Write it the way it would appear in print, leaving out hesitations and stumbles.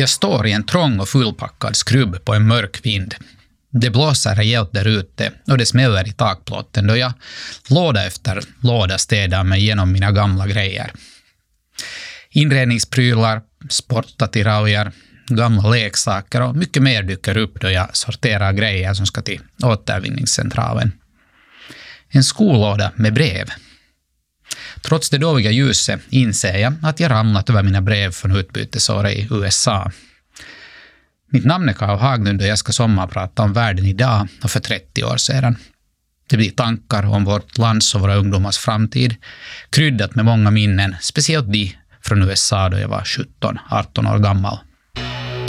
Jag står i en trång och fullpackad skrubb på en mörk vind. Det blåser rejält där ute och det smäller i takplåten då jag låda efter låda städar mig genom mina gamla grejer. Inredningsprylar, sportattiraujer, gamla leksaker och mycket mer dyker upp då jag sorterar grejer som ska till återvinningscentralen. En skolåda med brev. Trots det dåliga ljuset inser jag att jag ramlat över mina brev från utbytesåret i USA. Mitt namn är Karl Haglund och jag ska sommarprata om världen idag och för 30 år sedan. Det blir tankar om vårt lands och våra ungdomars framtid, kryddat med många minnen, speciellt de från USA då jag var 17-18 år gammal.